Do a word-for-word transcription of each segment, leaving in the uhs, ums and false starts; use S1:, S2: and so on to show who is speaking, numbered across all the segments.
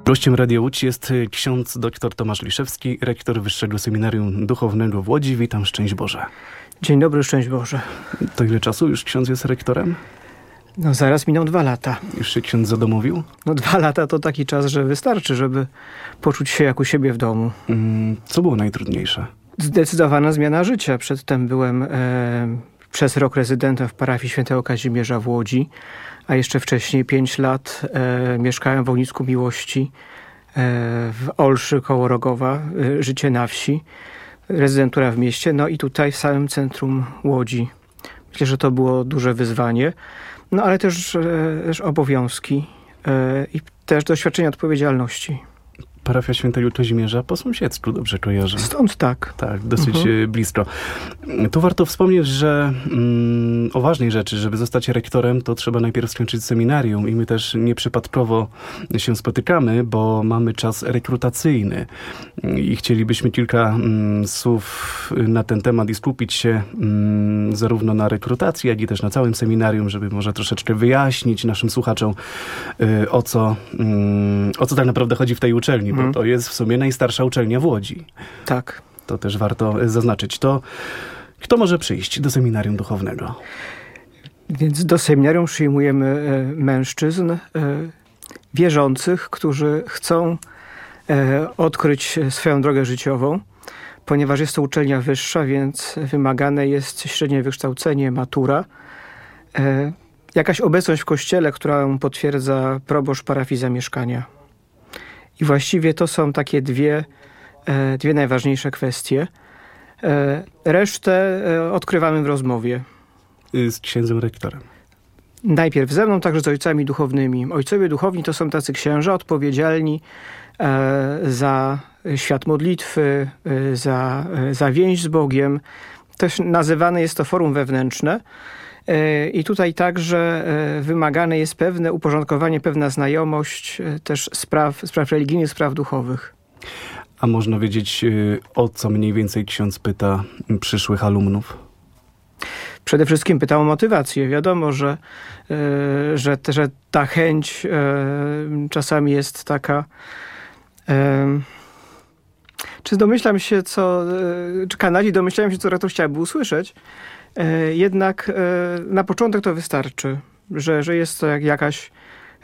S1: Gościem Radia Łódź jest ksiądz dr Tomasz Liszewski, rektor Wyższego Seminarium Duchownego w Łodzi. Witam, szczęść Boże.
S2: Dzień dobry, szczęść Boże.
S1: To ile czasu już ksiądz jest rektorem?
S2: No zaraz miną dwa lata.
S1: Już się ksiądz zadomowił?
S2: No dwa lata to taki czas, że wystarczy, żeby poczuć się jak u siebie w domu.
S1: Co było najtrudniejsze?
S2: Zdecydowana zmiana życia. Przedtem byłem e, przez rok rezydentem w parafii świętego Kazimierza w Łodzi, a jeszcze wcześniej pięć lat e, mieszkałem w Ognisku Miłości, e, w Olszy koło Rogowa, e, życie na wsi, rezydentura w mieście, no i tutaj w samym centrum Łodzi. Myślę, że to było duże wyzwanie, no ale też, e, też obowiązki e, i też doświadczenie odpowiedzialności.
S1: Parafia świętego Kazimierza po sąsiedztwu, dobrze kojarzę.
S2: Stąd tak.
S1: Tak, dosyć
S2: Mhm.
S1: blisko. Tu warto wspomnieć, że mm, o ważnej rzeczy, żeby zostać rektorem, to trzeba najpierw skończyć seminarium i my też nieprzypadkowo się spotykamy, bo mamy czas rekrutacyjny i chcielibyśmy kilka mm, słów na ten temat i skupić się mm, zarówno na rekrutacji, jak i też na całym seminarium, żeby może troszeczkę wyjaśnić naszym słuchaczom, y, o co, y, o co tak naprawdę chodzi w tej uczelni. Bo to jest w sumie najstarsza uczelnia w Łodzi.
S2: Tak.
S1: To też warto zaznaczyć. To kto może przyjść do seminarium duchownego?
S2: Więc do seminarium przyjmujemy e, mężczyzn e, wierzących, którzy chcą e, odkryć swoją drogę życiową. Ponieważ jest to uczelnia wyższa, więc wymagane jest średnie wykształcenie, matura. E, jakaś obecność w kościele, którą potwierdza proboszcz parafii zamieszkania. I właściwie to są takie dwie, e, dwie najważniejsze kwestie. E, resztę e, odkrywamy w rozmowie.
S1: Z księdzem rektorem.
S2: Najpierw ze mną, także z ojcami duchownymi. Ojcowie duchowni to są tacy księża odpowiedzialni e, za świat modlitwy, e, za, e, za więź z Bogiem. Też nazywane jest to forum wewnętrzne. I tutaj także wymagane jest pewne uporządkowanie, pewna znajomość też spraw, spraw religijnych, spraw duchowych.
S1: A można wiedzieć, o co mniej więcej ksiądz pyta przyszłych alumnów?
S2: Przede wszystkim pyta o motywację. Wiadomo, że, że, że ta chęć czasami jest taka... Czy domyślam się, co... Czy kanali domyślają się, co rektor chciałby usłyszeć? Jednak na początek to wystarczy, że, że jest to jak jakaś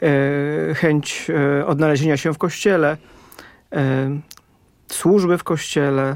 S2: chęć odnalezienia się w kościele, służby w kościele,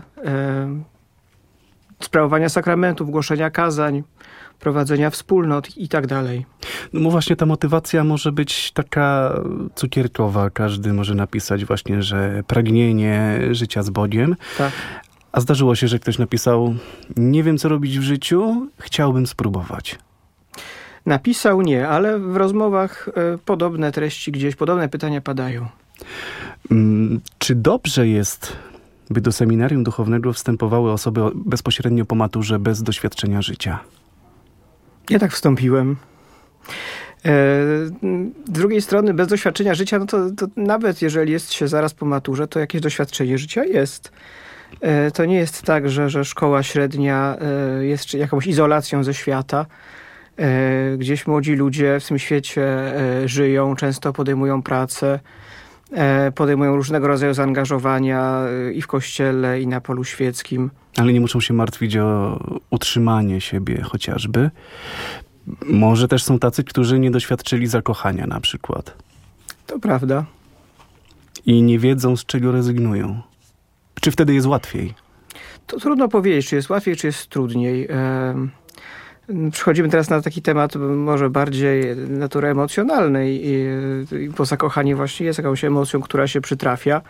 S2: sprawowania sakramentów, głoszenia kazań, prowadzenia wspólnot i tak dalej.
S1: No właśnie ta motywacja może być taka cukierkowa. Każdy może napisać właśnie, że pragnienie życia z Bogiem. Tak. A zdarzyło się, że ktoś napisał: nie wiem, co robić w życiu, chciałbym spróbować.
S2: Napisał nie, ale w rozmowach y, podobne treści gdzieś, podobne pytania padają.
S1: Hmm, czy dobrze jest, by do seminarium duchownego wstępowały osoby bezpośrednio po maturze, bez doświadczenia życia?
S2: Ja tak wstąpiłem. E, z drugiej strony, bez doświadczenia życia, no to, to nawet jeżeli jest się zaraz po maturze, to jakieś doświadczenie życia jest. To nie jest tak, że, że szkoła średnia jest jakąś izolacją ze świata. Gdzieś młodzi ludzie w tym świecie żyją, często podejmują pracę, podejmują różnego rodzaju zaangażowania i w kościele, i na polu świeckim.
S1: Ale nie muszą się martwić o utrzymanie siebie chociażby. Może też są tacy, którzy nie doświadczyli zakochania na przykład.
S2: To prawda.
S1: I nie wiedzą, z czego rezygnują. Czy wtedy jest łatwiej?
S2: To trudno powiedzieć, czy jest łatwiej, czy jest trudniej. Przechodzimy teraz na taki temat może bardziej natury emocjonalnej. I, bo zakochanie właśnie jest jakąś emocją, która się przytrafia.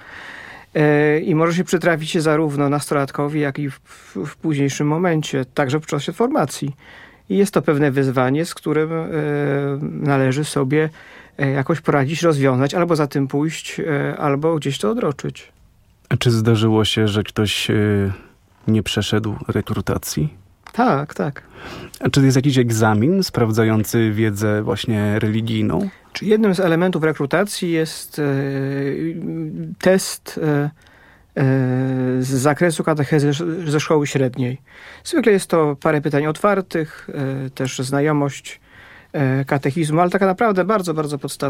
S2: I może się przytrafić się zarówno nastolatkowi, jak i w, w późniejszym momencie, także w czasie formacji. I jest to pewne wyzwanie, z którym należy sobie jakoś poradzić, rozwiązać, albo za tym pójść, albo gdzieś to odroczyć.
S1: A czy zdarzyło się, że ktoś yy, nie przeszedł rekrutacji?
S2: Tak, tak.
S1: A czy jest jakiś egzamin sprawdzający wiedzę właśnie religijną?
S2: Czy jednym z elementów rekrutacji jest yy, test yy, z zakresu katechezy ze szkoły średniej. Zwykle jest to parę pytań otwartych, yy, też znajomość yy, katechizmu, ale taka naprawdę bardzo, bardzo podstawowa.